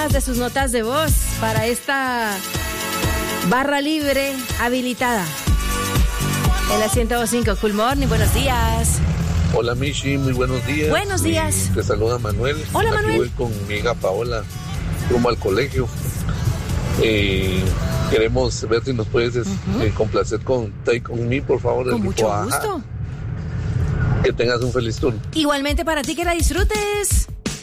algunas de sus notas de voz para esta barra libre habilitada. En la 105, Cool Morning, buenos días. Hola Michi, muy buenos días. Buenos días. Te saluda Manuel. Hola Aquí Manuel. voy con mi hija Paola rumbo al colegio. Queremos ver si nos puedes complacer con Take On Me, por favor. Con mucho gusto. Que tengas un feliz turno. Igualmente para ti, que la disfrutes.